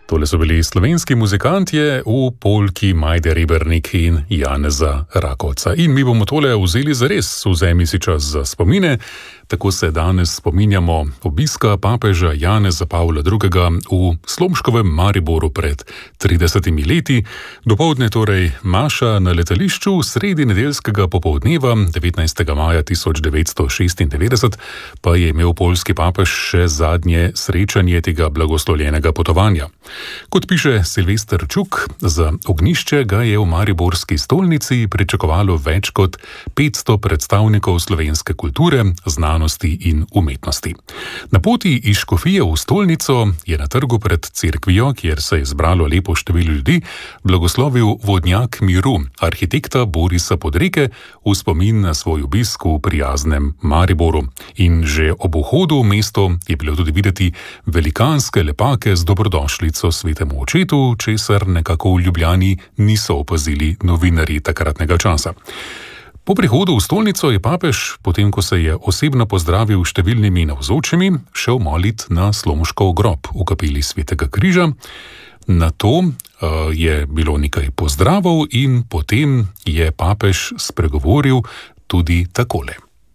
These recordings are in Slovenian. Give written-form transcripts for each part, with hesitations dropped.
Tole so bili slovenski muzikantje v polki Majde Rebernik in Janeza Rakovca. In mi bomo tole vzeli zares, vzemi si čas za spomine. Tako se danes spominjamo obiska papeža Janeza Pavla II. V Slomškovem Mariboru pred 30 leti. Dopoldne torej maša na letališču, sredi nedeljskega popoldneva 19. maja 1996 pa je imel poljski papež še zadnje srečanje tega blagoslovljenega potovanja. Kot piše Silvester Čuk, za ognjišče ga je v mariborski stolnici pričakovalo več kot 500 predstavnikov slovenske kulture, znanosti in umetnosti. Na poti iz škofije v stolnico je na trgu pred cerkvijo, kjer se je zbralo lepo število ljudi, blagoslovil vodnjak miru, arhitekta Borisa Podreke, v spomin na svoj obisk v prijaznem Mariboru. In že ob vhodu v mesto je bilo tudi videti velikanske lepake z dobrodošlico svetemu očetu, česar nekako v Ljubljani niso opazili novinarji takratnega časa. Po prihodu v stolnico je papež, potem ko se je osebno pozdravil številnimi navzočimi, šel molit na Slomškov grob v kapeli Svetega križa. Nato je bilo nekaj pozdravov in potem je papež spregovoril tudi takole.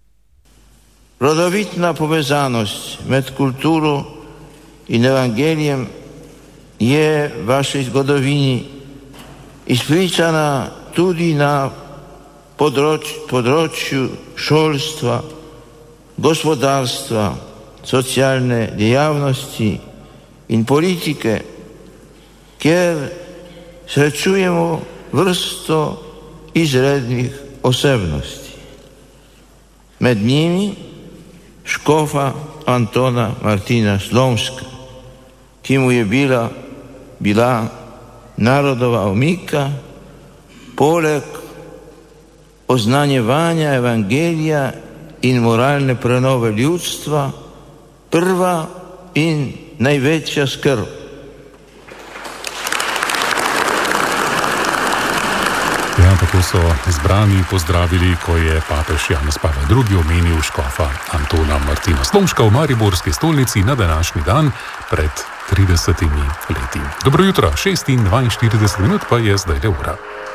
Rodovitna povezanost med kulturo in evangelijem je v vaši zgodovini izpričana tudi na področju šolstva, gospodarstva, socialne dejavnosti in politike, kjer srečujemo vrsto izrednih osebnosti. Med njimi škofa Antona Martina Slomška, ki mu je bila narodova omika, poleg oznanjevanja evangelija in moralne prenove ljudstva, prva in največja skrb. Ja, tako so zbrani pozdravili, ko je papež Janez Pavel II. Omenil škofa Antona Martina Slomška v mariborski stolnici na današnji dan pred 30 leti. Dobro jutro, 6:42 pa je zdaj ura.